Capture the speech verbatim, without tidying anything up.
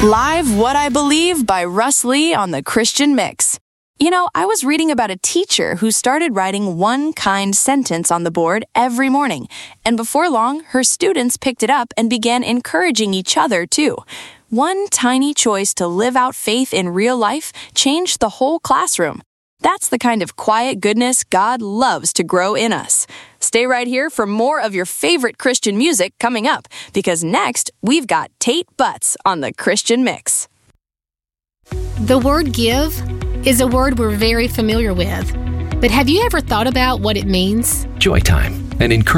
Live What I Believe by Russ Lee on the Christian Mix. You know, I was reading about a teacher who started writing one kind sentence on the board every morning, and before long, her students picked it up and began encouraging each other, too. One tiny choice to live out faith in real life changed the whole classroom. That's the kind of quiet goodness God loves to grow in us. Stay right here for more of your favorite Christian music coming up, because next, we've got Tate Butts on the Christian Mix. The word give is a word we're very familiar with, but have you ever thought about what it means? Joy time, an encouragement.